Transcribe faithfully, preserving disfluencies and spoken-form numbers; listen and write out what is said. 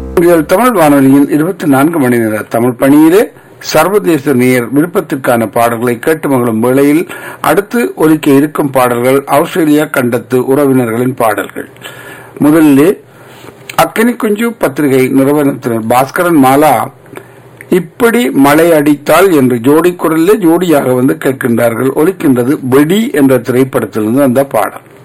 உங்கள் தமிழ் வானொலியின் இருபத்தி நான்கு மணி நேர தமிழ் பணியிலே சர்வதேச நேர் விருப்பத்திற்கான பாடல்களை கேட்டு மகளும் வேளையில் அடுத்து ஒலிக்க இருக்கும் பாடல்கள் ஆஸ்திரேலியா கண்டத்து உறவினர்களின் பாடல்கள். முதலிலே அக்கினி குஞ்சு பத்திரிகை நிறுவனத்தினர் பாஸ்கரன் மாலா இப்படி மழை அடித்தால் என்று ஜோடி குரலிலே ஜோடியாக வந்து கேட்கின்றார்கள். ஒலிக்கின்றது வெடி என்ற திரைப்படத்திலிருந்து அந்த பாடல்.